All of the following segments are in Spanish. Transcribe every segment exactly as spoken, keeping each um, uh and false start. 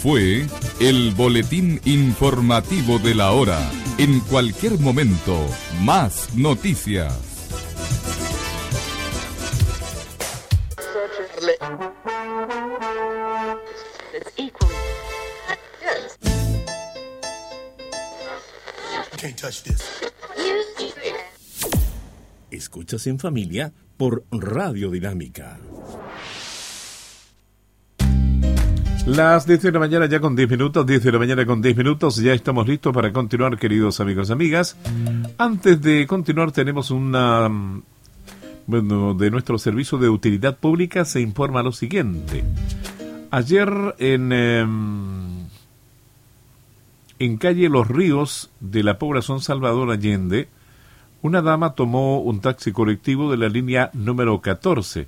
Fue el boletín informativo de la hora. En cualquier momento, más noticias. Escuchas en familia por Radio Dinámica. Las diez de la mañana ya con diez minutos, diez de la mañana con diez minutos, ya estamos listos para continuar, queridos amigos y amigas. Antes de continuar tenemos una, bueno, de nuestro servicio de utilidad pública se informa lo siguiente. Ayer en, eh, en calle Los Ríos de la población Salvador Allende, una dama tomó un taxi colectivo de la línea número catorce.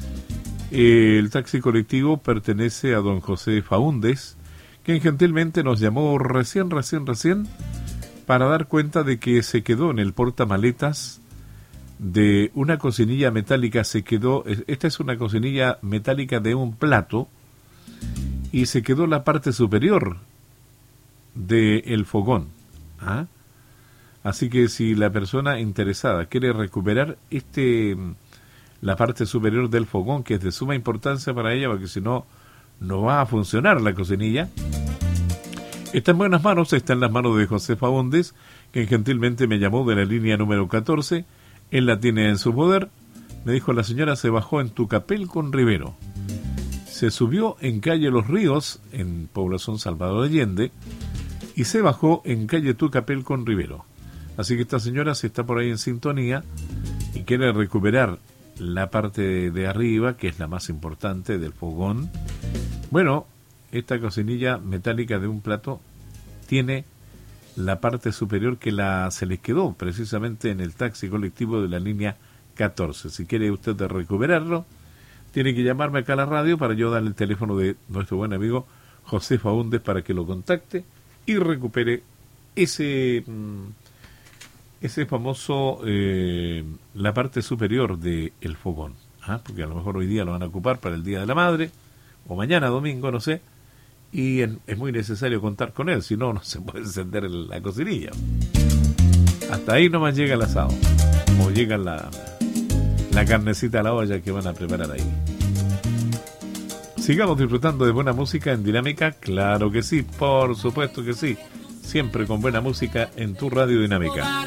El taxi colectivo pertenece a don José Faúndez, quien gentilmente nos llamó recién, recién, recién para dar cuenta de que se quedó en el portamaletas de una cocinilla metálica. Se quedó, esta es una cocinilla metálica de un plato, y se quedó la parte superior del fogón. ¿Ah? Así que si la persona interesada quiere recuperar este... la parte superior del fogón, que es de suma importancia para ella, porque si no, no va a funcionar la cocinilla. Está en buenas manos, está en las manos de José Faúndez, que gentilmente me llamó de la línea número catorce. Él la tiene en su poder. Me dijo, la señora se bajó en Tucapel con Rivero. Se subió en calle Los Ríos, en población Salvador Allende, y se bajó en calle Tucapel con Rivero. Así que esta señora, si está por ahí en sintonía y quiere recuperar la parte de, de arriba, que es la más importante del fogón, bueno, esta cocinilla metálica de un plato tiene la parte superior que la se les quedó precisamente en el taxi colectivo de la línea catorce. Si quiere usted recuperarlo, tiene que llamarme acá a la radio para yo darle el teléfono de nuestro buen amigo José Faúndez para que lo contacte y recupere ese... Mmm, ese famoso, eh, la parte superior del fogón, ¿ah? Porque a lo mejor hoy día lo van a ocupar para el Día de la Madre, o mañana domingo, no sé, y en, es muy necesario contar con él, si no, no se puede encender el, la cocinilla. Hasta ahí nomás llega el asado, o llega la, la carnecita a la olla que van a preparar ahí. Sigamos disfrutando de buena música en Dinámica, claro que sí, por supuesto que sí, siempre con buena música en tu Radio Dinámica.